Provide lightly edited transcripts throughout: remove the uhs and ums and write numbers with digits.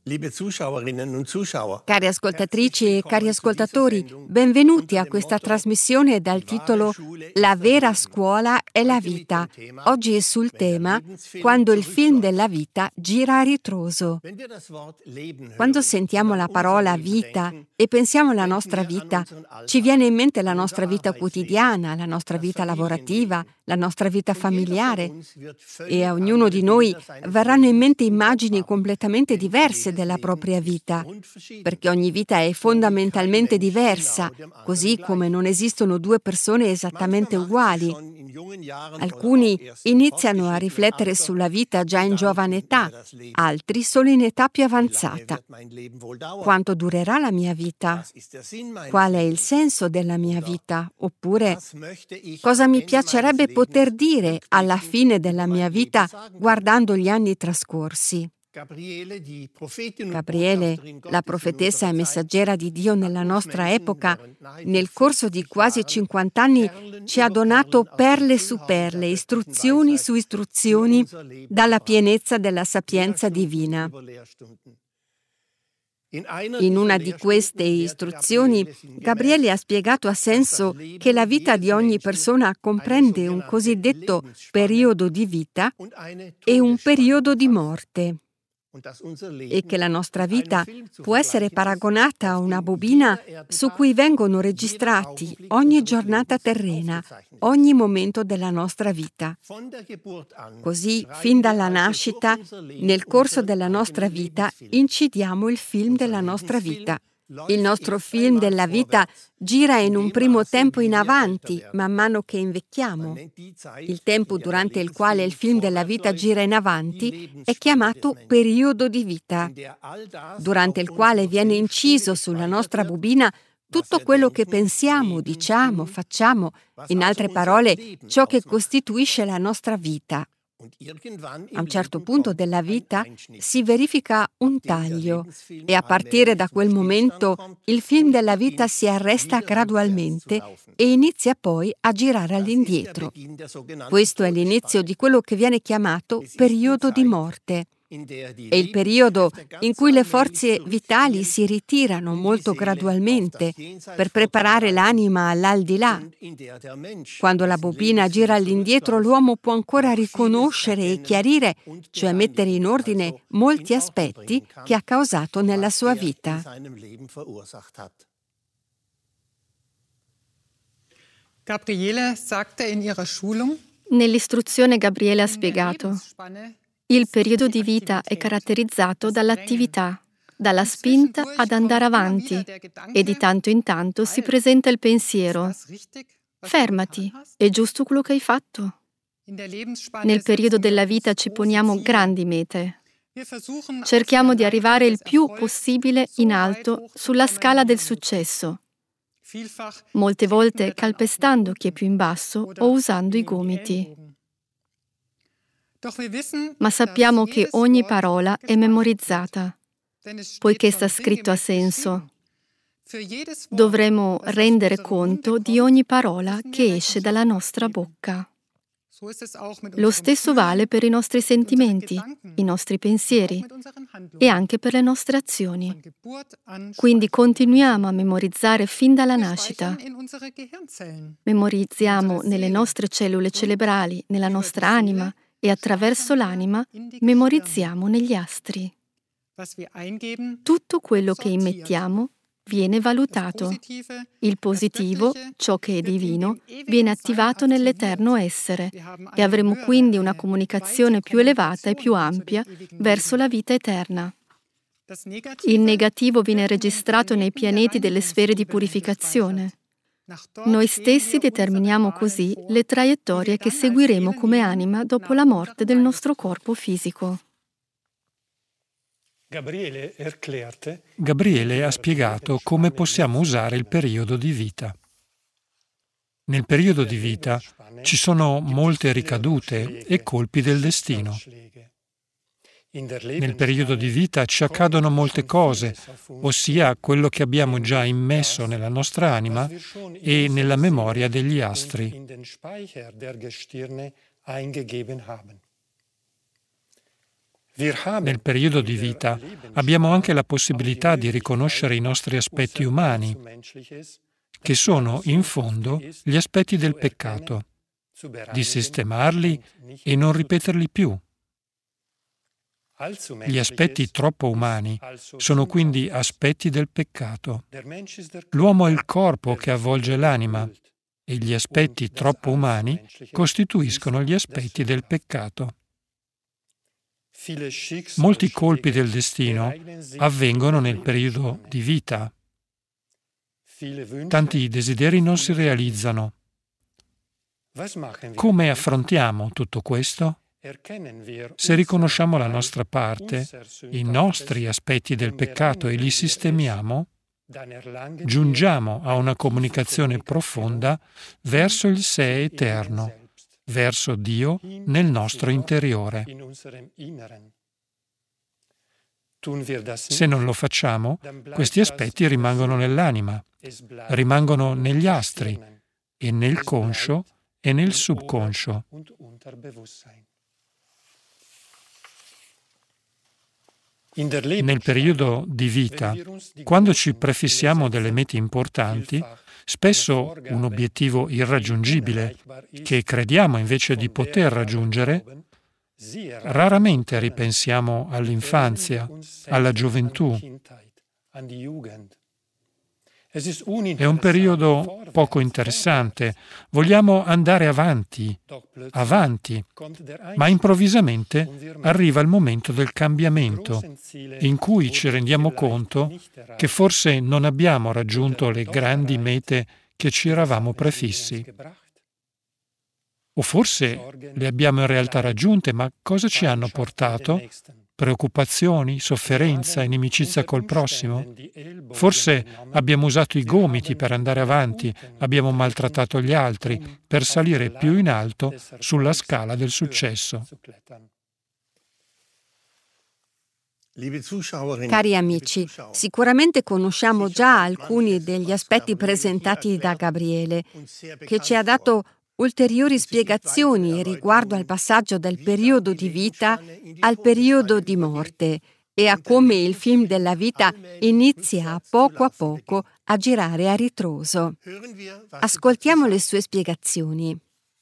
Cari ascoltatrici e cari ascoltatori, benvenuti a questa trasmissione dal titolo La vera scuola è la vita. Oggi è sul tema Quando il film della vita gira a ritroso. Quando sentiamo la parola vita e pensiamo alla nostra vita, ci viene in mente la nostra vita quotidiana, la nostra vita lavorativa, la nostra vita familiare, e a ognuno di noi verranno in mente immagini completamente diverse della propria vita, perché ogni vita è fondamentalmente diversa, così come non esistono due persone esattamente uguali. Alcuni iniziano a riflettere sulla vita già in giovane età, altri solo in età più avanzata. Quanto durerà la mia vita? Qual è il senso della mia vita? Oppure, cosa mi piacerebbe poter dire alla fine della mia vita guardando gli anni trascorsi? Gabriele, la profetessa e messaggera di Dio nella nostra epoca, nel corso di quasi 50 anni ci ha donato perle su perle, istruzioni su istruzioni dalla pienezza della sapienza divina. In una di queste istruzioni, Gabriele ha spiegato a senso che la vita di ogni persona comprende un cosiddetto periodo di vita e un periodo di morte, e che la nostra vita può essere paragonata a una bobina su cui vengono registrati ogni giornata terrena, ogni momento della nostra vita. Così, fin dalla nascita, nel corso della nostra vita, incidiamo il film della nostra vita. Il nostro film della vita gira in un primo tempo in avanti, man mano che invecchiamo. Il tempo durante il quale il film della vita gira in avanti è chiamato periodo di vita, durante il quale viene inciso sulla nostra bobina tutto quello che pensiamo, diciamo, facciamo, in altre parole, ciò che costituisce la nostra vita. A un certo punto della vita si verifica un taglio e a partire da quel momento il film della vita si arresta gradualmente e inizia poi a girare all'indietro. Questo è l'inizio di quello che viene chiamato periodo di morte. È il periodo in cui le forze vitali si ritirano molto gradualmente per preparare l'anima all'aldilà. Quando la bobina gira all'indietro, l'uomo può ancora riconoscere e chiarire, cioè mettere in ordine molti aspetti che ha causato nella sua vita. Gabriele sagte in ihrer Schulung, Nell'istruzione Gabriele ha spiegato: il periodo di vita è caratterizzato dall'attività, dalla spinta ad andare avanti, e di tanto in tanto si presenta il pensiero: fermati, è giusto quello che hai fatto? Nel periodo della vita ci poniamo grandi mete. Cerchiamo di arrivare il più possibile in alto sulla scala del successo, molte volte calpestando chi è più in basso o usando i gomiti. Ma sappiamo che ogni parola è memorizzata, poiché sta scritto a senso. Dovremo rendere conto di ogni parola che esce dalla nostra bocca. Lo stesso vale per i nostri sentimenti, i nostri pensieri e anche per le nostre azioni. Quindi continuiamo a memorizzare fin dalla nascita. Memorizziamo nelle nostre cellule cerebrali, nella nostra anima, e attraverso l'anima memorizziamo negli astri. Tutto quello che immettiamo viene valutato. Il positivo, ciò che è divino, viene attivato nell'eterno essere e avremo quindi una comunicazione più elevata e più ampia verso la vita eterna. Il negativo viene registrato nei pianeti delle sfere di purificazione. Noi stessi determiniamo così le traiettorie che seguiremo come anima dopo la morte del nostro corpo fisico. Gabriele ha spiegato come possiamo usare il periodo di vita. Nel periodo di vita ci sono molte ricadute e colpi del destino. Nel periodo di vita ci accadono molte cose, ossia quello che abbiamo già immesso nella nostra anima e nella memoria degli astri. Nel periodo di vita abbiamo anche la possibilità di riconoscere i nostri aspetti umani, che sono, in fondo, gli aspetti del peccato, di sistemarli e non ripeterli più. Gli aspetti troppo umani sono quindi aspetti del peccato. L'uomo è il corpo che avvolge l'anima e gli aspetti troppo umani costituiscono gli aspetti del peccato. Molti colpi del destino avvengono nel periodo di vita. Tanti desideri non si realizzano. Come affrontiamo tutto questo? Se riconosciamo la nostra parte, i nostri aspetti del peccato e li sistemiamo, giungiamo a una comunicazione profonda verso il sé eterno, verso Dio nel nostro interiore. Se non lo facciamo, questi aspetti rimangono nell'anima, rimangono negli astri e nel conscio e nel subconscio. Nel periodo di vita, quando ci prefissiamo delle mete importanti, spesso un obiettivo irraggiungibile, che crediamo invece di poter raggiungere, raramente ripensiamo all'infanzia, alla gioventù. È un periodo poco interessante. Vogliamo andare avanti, ma improvvisamente arriva il momento del cambiamento, in cui ci rendiamo conto che forse non abbiamo raggiunto le grandi mete che ci eravamo prefissi. O forse le abbiamo in realtà raggiunte, ma cosa ci hanno portato? Preoccupazioni, sofferenza, inimicizia col prossimo? Forse abbiamo usato i gomiti per andare avanti, abbiamo maltrattato gli altri per salire più in alto sulla scala del successo. Cari amici, sicuramente conosciamo già alcuni degli aspetti presentati da Gabriele, che ci ha dato ulteriori spiegazioni riguardo al passaggio dal periodo di vita al periodo di morte e a come il film della vita inizia a poco a girare a ritroso. Ascoltiamo le sue spiegazioni.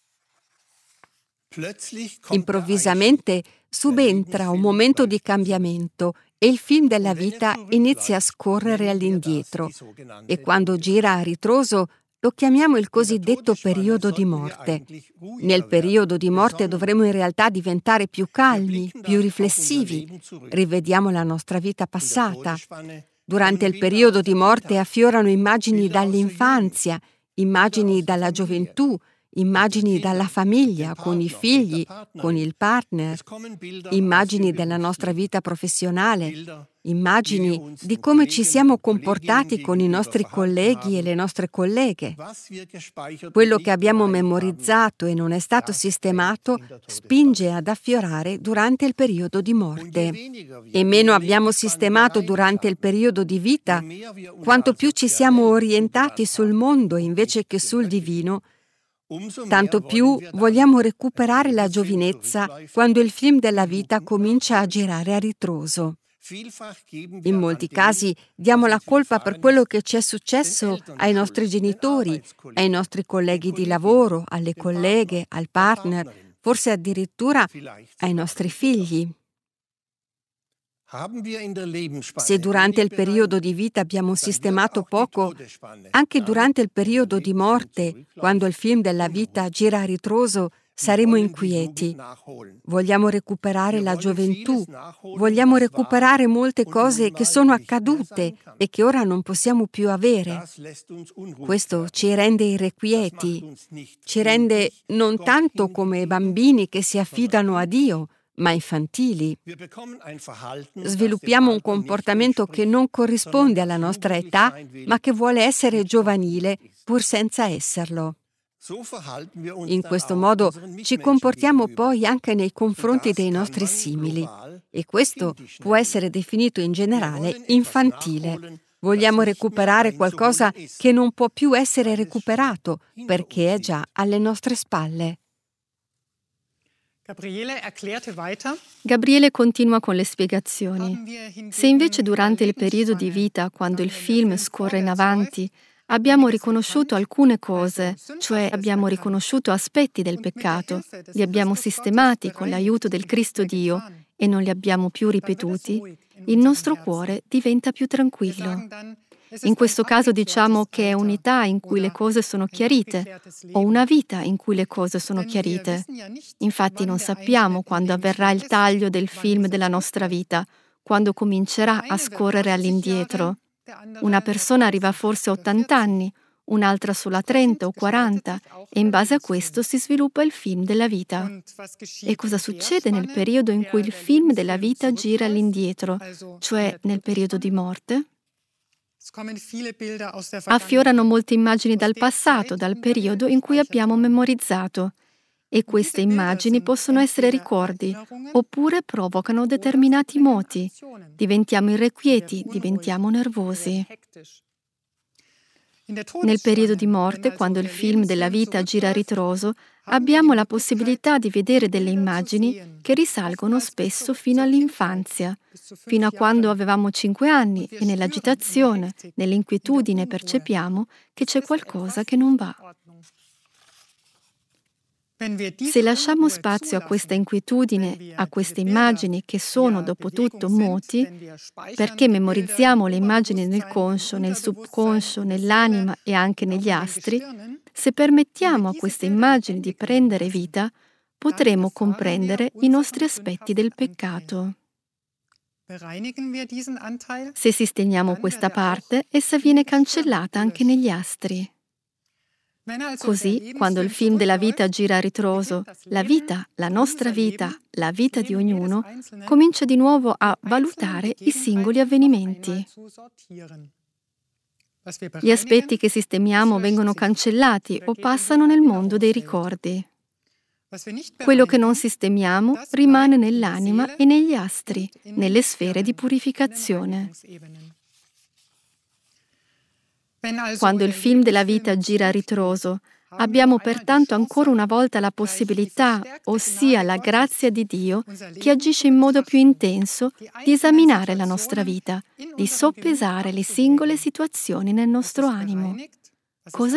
Improvvisamente subentra un momento di cambiamento e il film della vita inizia a scorrere all'indietro e quando gira a ritroso lo chiamiamo il cosiddetto periodo di morte. Nel periodo di morte dovremo in realtà diventare più calmi, più riflessivi. Rivediamo la nostra vita passata. Durante il periodo di morte affiorano immagini dall'infanzia, immagini dalla gioventù, immagini dalla famiglia, con i figli, con il partner, immagini della nostra vita professionale, immagini di come ci siamo comportati con i nostri colleghi e le nostre colleghe. Quello che abbiamo memorizzato e non è stato sistemato spinge ad affiorare durante il periodo di morte. E meno abbiamo sistemato durante il periodo di vita, quanto più ci siamo orientati sul mondo invece che sul divino, tanto più vogliamo recuperare la giovinezza quando il film della vita comincia a girare a ritroso. In molti casi diamo la colpa per quello che ci è successo ai nostri genitori, ai nostri colleghi di lavoro, alle colleghe, al partner, forse addirittura ai nostri figli. Se durante il periodo di vita abbiamo sistemato poco, anche durante il periodo di morte, quando il film della vita gira a ritroso, saremo inquieti. Vogliamo recuperare la gioventù, vogliamo recuperare molte cose che sono accadute e che ora non possiamo più avere. Questo ci rende irrequieti, ci rende non tanto come bambini che si affidano a Dio, ma infantili. Sviluppiamo un comportamento che non corrisponde alla nostra età, ma che vuole essere giovanile, pur senza esserlo. In questo modo ci comportiamo poi anche nei confronti dei nostri simili, e questo può essere definito in generale infantile. Vogliamo recuperare qualcosa che non può più essere recuperato, perché è già alle nostre spalle. Gabriele continua con le spiegazioni. Se invece durante il periodo di vita, quando il film scorre in avanti, abbiamo riconosciuto alcune cose, cioè abbiamo riconosciuto aspetti del peccato, li abbiamo sistemati con l'aiuto del Cristo Dio e non li abbiamo più ripetuti, il nostro cuore diventa più tranquillo. In questo caso diciamo che è un'età in cui le cose sono chiarite o una vita in cui le cose sono chiarite. Infatti non sappiamo quando avverrà il taglio del film della nostra vita, quando comincerà a scorrere all'indietro. Una persona arriva forse a 80 anni, un'altra solo a 30 o 40 e in base a questo si sviluppa il film della vita. E cosa succede nel periodo in cui il film della vita gira all'indietro, cioè nel periodo di morte? Affiorano molte immagini dal passato, dal periodo in cui abbiamo memorizzato. E queste immagini possono essere ricordi, oppure provocano determinati moti. Diventiamo irrequieti, diventiamo nervosi. Nel periodo di morte, quando il film della vita gira a ritroso, abbiamo la possibilità di vedere delle immagini che risalgono spesso fino all'infanzia, fino a quando avevamo 5 anni e nell'agitazione, nell'inquietudine percepiamo che c'è qualcosa che non va. Se lasciamo spazio a questa inquietudine, a queste immagini che sono dopo tutto moti, perché memorizziamo le immagini nel conscio, nel subconscio, nell'anima e anche negli astri, se permettiamo a queste immagini di prendere vita, potremo comprendere i nostri aspetti del peccato. Se sistemiamo questa parte, essa viene cancellata anche negli astri. Così, quando il film della vita gira a ritroso, la vita, la nostra vita, la vita di ognuno, comincia di nuovo a valutare i singoli avvenimenti. Gli aspetti che sistemiamo vengono cancellati o passano nel mondo dei ricordi. Quello che non sistemiamo rimane nell'anima e negli astri, nelle sfere di purificazione. Quando il film della vita gira a ritroso, abbiamo pertanto ancora una volta la possibilità, ossia la grazia di Dio, che agisce in modo più intenso, di esaminare la nostra vita, di soppesare le singole situazioni nel nostro animo. Cosa